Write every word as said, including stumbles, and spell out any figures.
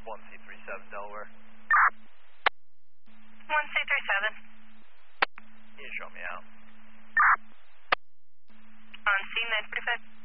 one C three seven Delaware. one C three seven. You show me out. On C nine forty-five.